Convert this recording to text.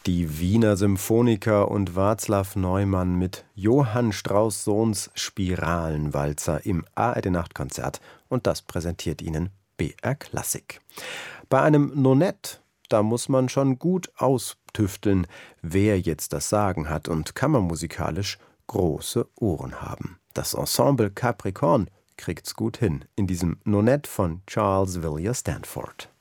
Die Wiener Symphoniker und Václav Neumann mit Johann Strauss Sohns Spiralenwalzer im ARD-Nachtkonzert, und das präsentiert Ihnen BR Klassik. Bei einem Nonett, da muss man schon gut austüfteln, wer jetzt das Sagen hat, und kammermusikalisch große Ohren haben. Das Ensemble Capricorn kriegt's gut hin in diesem Nonett von Charles Villiers Stanford.